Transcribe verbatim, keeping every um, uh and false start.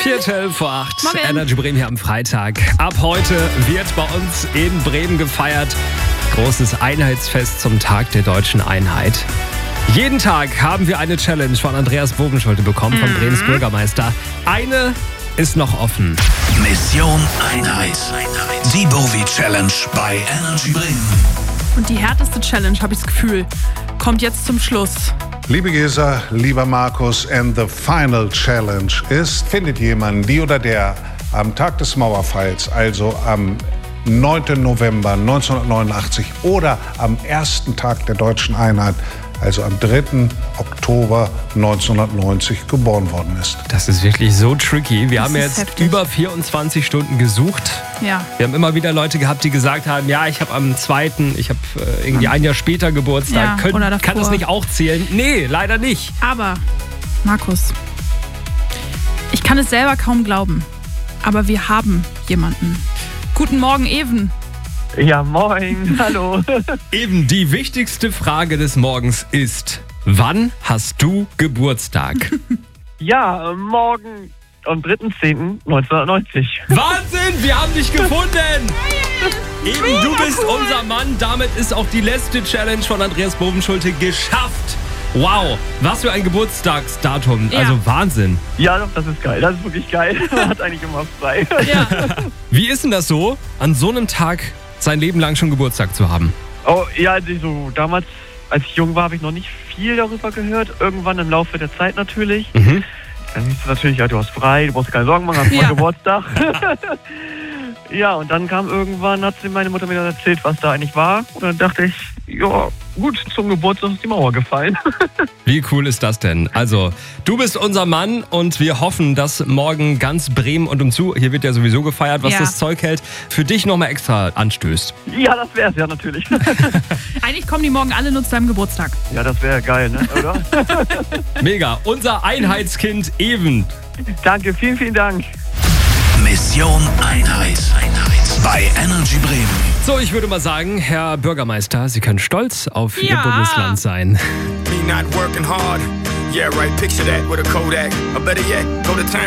Viertel vor acht. Morgen. Energy Bremen hier am Freitag. Ab heute wird bei uns in Bremen gefeiert. Großes Einheitsfest zum Tag der deutschen Einheit. Jeden Tag haben wir eine Challenge von Andreas Bovenschulte bekommen, von Mhm. Bremens Bürgermeister. Eine ist noch offen. Mission Einheit. Die Bovi Challenge bei Energy Bremen. Und die härteste Challenge, habe ich das Gefühl, kommt jetzt zum Schluss. Liebe Gesa, lieber Markus, and the final challenge ist, findet jemand, die oder der am Tag des Mauerfalls, also am neunten November neunzehnhundertneunundachtzig oder am ersten Tag der deutschen Einheit, also am dritten Oktober neunzehnhundertneunzig geboren worden ist. Das ist wirklich so tricky. Wir Das haben ist jetzt heftig. über vierundzwanzig Stunden gesucht. Ja. Wir haben immer wieder Leute gehabt, die gesagt haben, ja, ich habe am zweiten, ich habe äh, irgendwie ein Jahr später Geburtstag. Ja, Können, oder davor. kann das nicht auch zählen? Nee, leider nicht. Aber, Markus, ich kann es selber kaum glauben, aber wir haben jemanden. Guten Morgen, Even. Ja, moin, hallo. Eben die wichtigste Frage des Morgens ist, wann hast du Geburtstag? Ja, äh, morgen am dritten zehnten neunzehnhundertneunzig. Wahnsinn, wir haben dich gefunden! Eben, du bist unser Mann. Damit ist auch die letzte Challenge von Andreas Bovenschulte geschafft. Wow, was für ein Geburtstagsdatum. Ja. Also Wahnsinn. Ja, doch, das ist geil. Das ist wirklich geil. Man hat eigentlich immer frei. Ja. Wie ist denn das so, an so einem Tag sein Leben lang schon Geburtstag zu haben? Oh, ja, also so damals, als ich jung war, habe ich noch nicht viel darüber gehört. Irgendwann im Laufe der Zeit natürlich. Mhm. Dann siehst du natürlich, ja, du hast frei, du brauchst dir keine Sorgen machen, hast Ja. mal Geburtstag. Ja, und dann kam irgendwann, hat sie meine Mutter mir dann erzählt, was da eigentlich war. Und dann dachte ich, ja, gut, zum Geburtstag ist die Mauer gefallen. Wie cool ist das denn? Also, du bist unser Mann und wir hoffen, dass morgen ganz Bremen und umzu, hier wird ja sowieso gefeiert, was Ja. das Zeug hält, für dich nochmal extra anstößt. Ja, das wär's ja natürlich. Eigentlich kommen die morgen alle nur zu deinem Geburtstag. Ja, das wäre geil, ne, oder? Mega, unser Einheitskind Even. Danke, vielen, vielen Dank. Mission Einheit. Bei Energy Bremen. So, ich würde mal sagen, Herr Bürgermeister, Sie können stolz auf Ihr Ja. Bundesland sein. Me not working hard. Yeah, right. Picture that with a Kodak. Or better yet, go to town.